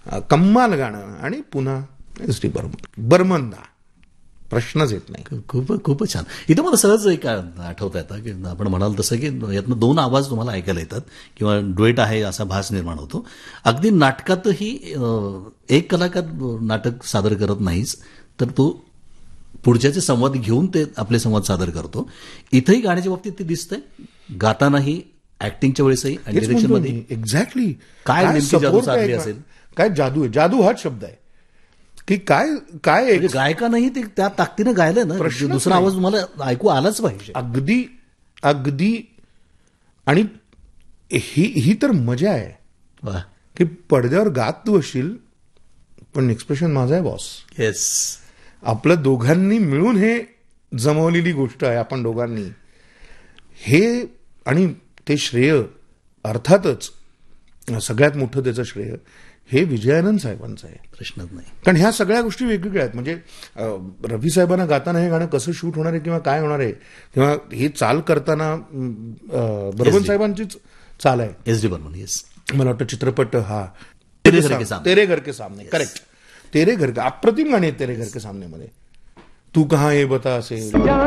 कम्माल गाणं. आणि पुन्हा एस डी बर्मन प्रश्नच येत नाही. खूपच छान. इथं मला सहज एक आठवत येतं की आपण म्हणाल तसं की यातनं 2 आवाज तुम्हाला ऐकायला येतात किंवा डुएट आहे असा भास निर्माण होतो. अगदी नाटकातही एक कलाकार नाटक सादर करत नाहीच, तर तो पुढच्याचे संवाद घेऊन ते आपले संवाद सादर करतो. इथंही गाण्याच्या बाबतीत ते दिसतंय, गातानाही, ऍक्टिंगच्या वेळेसही आणि डिरेक्शनमध्ये. एक्झॅक्टली. काय नेमकी जादू साधली असेल? काय जादू आहे? जादू हाच शब्द आहे की काय काय गायकानंही ते त्या ताकदीनं गायलं ना, दुसरा आवाज तुम्हाला ऐकू आलाच पाहिजे. अगदी अगदी. आणि ही तर मजा आहे की पडद्यावर गात तू असशील पण एक्सप्रेशन माझा आहे बॉस. येस. आपलं दोघांनी मिळून हे जमवलेली गोष्ट आहे. आपण दोघांनी हे. आणि ते श्रेय अर्थातच सगळ्यात मोठं त्याचं श्रेय हे विजयानंद साहेबांचं आहे. प्रश्नच नाही. कारण ह्या सगळ्या गोष्टी वेगवेगळ्या आहेत. म्हणजे रफी साहेबांना गाताना हे गाणं कसं शूट होणार आहे किंवा काय होणार आहे किंवा हे चाल करताना बर्मन साहेबांचीच चाल आहे. S D Burman. येस. मला वाटतं चित्रपट हा तेरे घर के सामने. करेक्ट. तेरे घर के अप्रतिम गाणी आहेत तेरे घर के सामने मध्ये. तू कहा ये बता असेल.